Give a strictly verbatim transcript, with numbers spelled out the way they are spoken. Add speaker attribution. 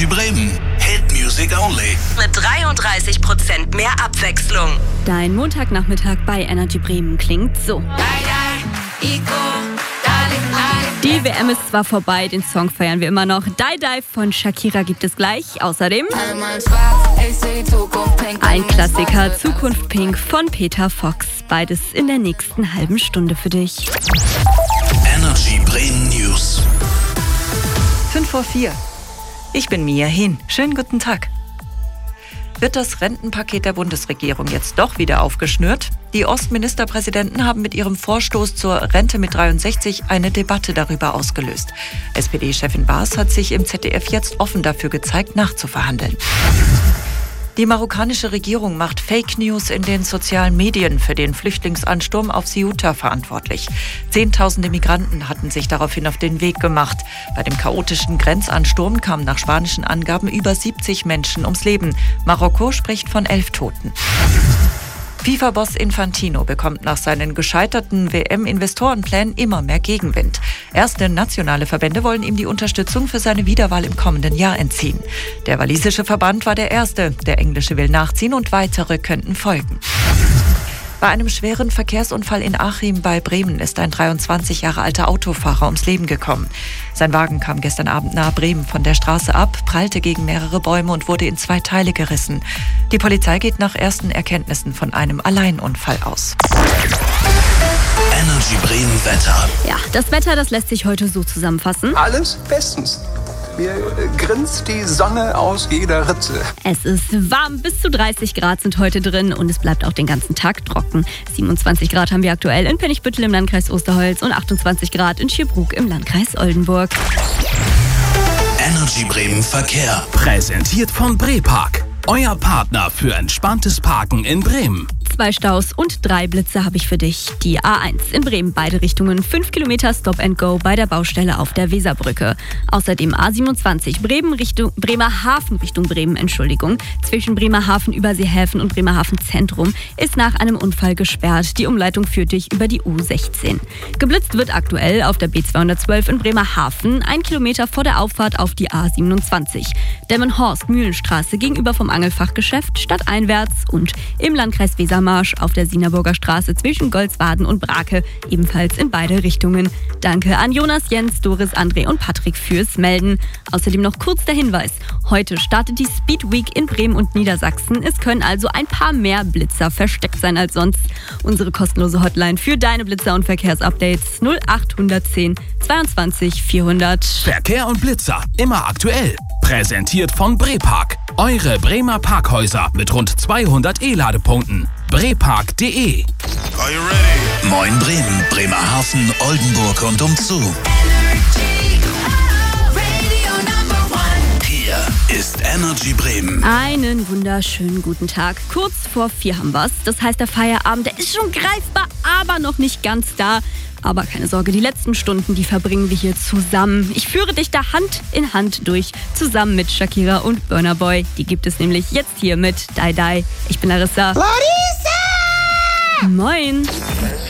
Speaker 1: Energy Bremen. Hit Music Only.
Speaker 2: Mit dreiunddreißig Prozent mehr Abwechslung.
Speaker 3: Dein Montagnachmittag bei Energy Bremen klingt so. Die W M ist zwar vorbei, den Song feiern wir immer noch. Die Die von Shakira gibt es gleich. Außerdem ein Klassiker, Zukunft Pink von Peter Fox. Beides in der nächsten halben Stunde für dich.
Speaker 1: Energy Bremen News.
Speaker 4: fünf vor vier. Ich bin Mia Hin. Schönen guten Tag. Wird das Rentenpaket der Bundesregierung jetzt doch wieder aufgeschnürt? Die Ostministerpräsidenten haben mit ihrem Vorstoß zur Rente mit dreiundsechzig eine Debatte darüber ausgelöst. S P D-Chefin Baas hat sich im Z D F jetzt offen dafür gezeigt, nachzuverhandeln. Die marokkanische Regierung macht Fake News in den sozialen Medien für den Flüchtlingsansturm auf Ceuta verantwortlich. Zehntausende Migranten hatten sich daraufhin auf den Weg gemacht. Bei dem chaotischen Grenzansturm kamen nach spanischen Angaben über siebzig Menschen ums Leben. Marokko spricht von elf Toten. FIFA-Boss Infantino bekommt nach seinen gescheiterten W M-Investorenplänen immer mehr Gegenwind. Erste nationale Verbände wollen ihm die Unterstützung für seine Wiederwahl im kommenden Jahr entziehen. Der walisische Verband war der erste, der englische will nachziehen und weitere könnten folgen. Bei einem schweren Verkehrsunfall in Achim bei Bremen ist ein dreiundzwanzig Jahre alter Autofahrer ums Leben gekommen. Sein Wagen kam gestern Abend nahe Bremen von der Straße ab, prallte gegen mehrere Bäume und wurde in zwei Teile gerissen. Die Polizei geht nach ersten Erkenntnissen von einem Alleinunfall aus.
Speaker 1: Energy Bremen Wetter.
Speaker 3: Ja, das Wetter, das lässt sich heute so zusammenfassen.
Speaker 5: Alles bestens. Mir grinst die Sonne aus jeder Ritze.
Speaker 3: Es ist warm, bis zu dreißig Grad sind heute drin und es bleibt auch den ganzen Tag trocken. siebenundzwanzig Grad haben wir aktuell in Pennigbüttel im Landkreis Osterholz und achtundzwanzig Grad in Schierbrook im Landkreis Oldenburg.
Speaker 1: Energy Bremen Verkehr.
Speaker 6: Präsentiert von Brepark. Euer Partner für entspanntes Parken in Bremen.
Speaker 3: Zwei Staus und drei Blitze habe ich für dich. Die A eins in Bremen, beide Richtungen, fünf Kilometer Stop and Go bei der Baustelle auf der Weserbrücke. Außerdem A siebenundzwanzig, Bremen Richtung, Bremerhaven Richtung Bremen, Entschuldigung. Zwischen Bremerhaven, Überseehäfen und Bremerhaven Zentrum ist nach einem Unfall gesperrt. Die Umleitung führt dich über die U sechzehn. Geblitzt wird aktuell auf der B zweihundertzwölf in Bremerhaven, ein Kilometer vor der Auffahrt auf die A siebenundzwanzig. Demmenhorst, Mühlenstraße gegenüber vom Angelfachgeschäft, stadteinwärts und im Landkreis Wesermarsch auf der Sienerburger Straße zwischen Golzwaden und Brake, ebenfalls in beide Richtungen. Danke an Jonas, Jens, Doris, André und Patrick fürs Melden. Außerdem noch kurz der Hinweis. Heute startet die Speed Week in Bremen und Niedersachsen. Es können also ein paar mehr Blitzer versteckt sein als sonst. Unsere kostenlose Hotline für deine Blitzer- und Verkehrsupdates null acht zehn zweiundzwanzig vierhundert.
Speaker 6: Verkehr und Blitzer, immer aktuell. Präsentiert von Brepark. Eure Bremer Parkhäuser mit rund zweihundert E-Ladepunkten. brepark punkt de.
Speaker 1: Are you ready? Moin Bremen, Bremerhaven, Oldenburg und umzu. Hier ist Energy Bremen.
Speaker 3: Einen wunderschönen guten Tag. Kurz vor vier haben wir's. Das heißt, der Feierabend, der ist schon greifbar, aber noch nicht ganz da. Aber keine Sorge, die letzten Stunden, die verbringen wir hier zusammen. Ich führe dich da Hand in Hand durch, zusammen mit Shakira und Burna Boy. Die gibt es nämlich jetzt hier mit Die Die. Ich bin Larissa.
Speaker 7: Larissa!
Speaker 3: Moin.